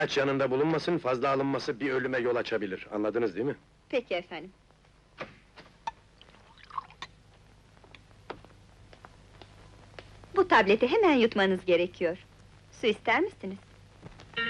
Aç yanında bulunmasın, fazla alınması bir ölüme yol açabilir. Anladınız değil mi? Peki efendim. Bu tableti hemen yutmanız gerekiyor. Su ister misiniz?